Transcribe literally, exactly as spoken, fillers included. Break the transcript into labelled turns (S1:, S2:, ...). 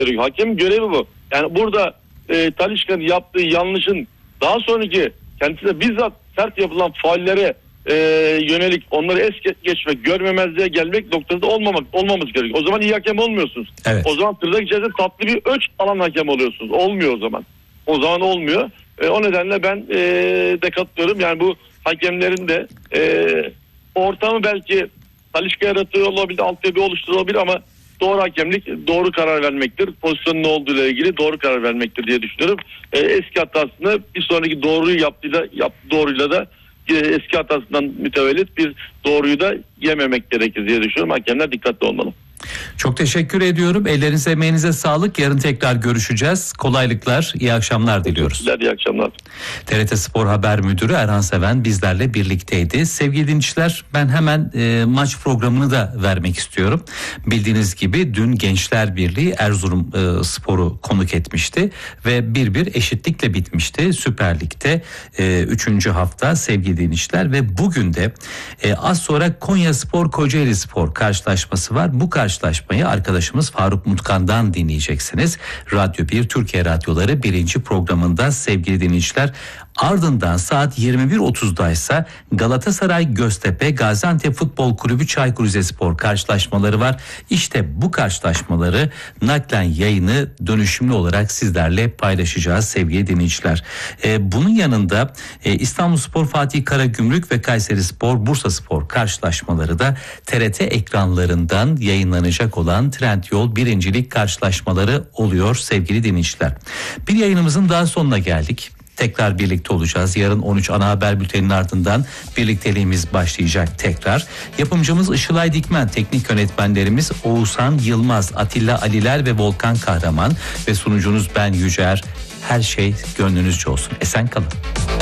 S1: gerekiyor. Hakemin görevi bu. Yani burada e, Talisca'nın yaptığı yanlışın daha sonraki kendisine bizzat sert yapılan faullere e, yönelik onları es geçmek, görmemezliğe gelmek noktasında olmamak olmamız gerekiyor. O zaman iyi hakem olmuyorsunuz.
S2: Evet.
S1: O zaman tırnak içerisinde tatlı bir ölç alan hakem oluyorsunuz. Olmuyor o zaman. O zaman olmuyor. E, o nedenle ben e, de katılıyorum. Yani bu hakemlerin de e, ortamı belki Talisca yaratıyor olabilir, altyapı oluşturulabilir ama doğru hakemlik doğru karar vermektir. Pozisyonun ne olduğu ile ilgili doğru karar vermektir diye düşünüyorum. E, eski hatasını bir sonraki doğruyu yaptığıyla, yaptığı doğruyla da e, eski hatasından mütevellit bir doğruyu da yememek gerekir diye düşünüyorum. Hakemler dikkatli olmalı.
S2: Çok teşekkür ediyorum. Ellerinize, emeğinize sağlık. Yarın tekrar görüşeceğiz. Kolaylıklar, iyi akşamlar diliyoruz.
S1: İyi akşamlar.
S2: T R T Spor Haber Müdürü Erhan Seven bizlerle birlikteydi. Sevgili dinleyiciler, ben hemen e, maç programını da vermek istiyorum. Bildiğiniz gibi dün Gençler Birliği Erzurum e, Spor'u konuk etmişti ve bir bir eşitlikle bitmişti. Süper Lig'de e, üçüncü hafta sevgili dinleyiciler ve bugün de e, az sonra Konyaspor Kocaeli Spor karşılaşması var. Bu karşılaşmayı arkadaşımız Faruk Mutkan'dan dinleyeceksiniz. Radyo bir Türkiye Radyoları birinci programında sevgili dinleyiciler. Ardından saat yirmi bir otuzda ise Galatasaray Göztepe Gaziantep Futbol Kulübü Çaykur Rizespor karşılaşmaları var. İşte bu karşılaşmaları naklen yayını dönüşümlü olarak sizlerle paylaşacağız sevgili dinleyiciler. Ee, bunun yanında e, İstanbulspor Fatih Karagümrük ve Kayserispor Bursaspor karşılaşmaları da T R T ekranlarından yayınlanacak olan Trendyol birincilik karşılaşmaları oluyor sevgili dinleyiciler. Bir yayınımızın daha sonuna geldik. Tekrar birlikte olacağız. Yarın on üç ana haber bülteninin ardından birlikteliğimiz başlayacak tekrar. Yapımcımız Işılay Dikmen, teknik yönetmenlerimiz Oğuzhan Yılmaz, Atilla Aliler ve Volkan Kahraman ve sunucunuz ben Yücer. Her şey gönlünüzce olsun. Esen kalın.